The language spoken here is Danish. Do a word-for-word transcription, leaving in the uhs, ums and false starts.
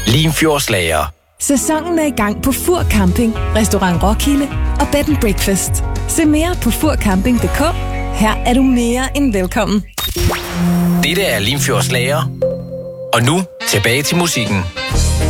Limfjordslager. Sæsonen er i gang på Fur Camping, Restaurant Roskilde og Bed and Breakfast. Se mere på furcamping punktum d k. Her er du mere end velkommen. Dette er Limfjordslager. Og nu tilbage til musikken.